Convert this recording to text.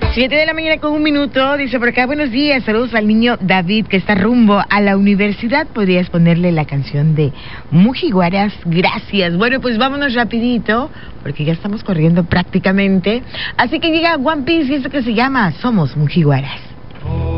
7 de la mañana con 1 minuto, dice por acá, buenos días, saludos al niño David que está rumbo a la universidad, podrías ponerle la canción de Mujiwaras, gracias. Bueno, pues vámonos rapidito, porque ya estamos corriendo prácticamente, así que llega One Piece y esto que se llama Somos Mujiwaras.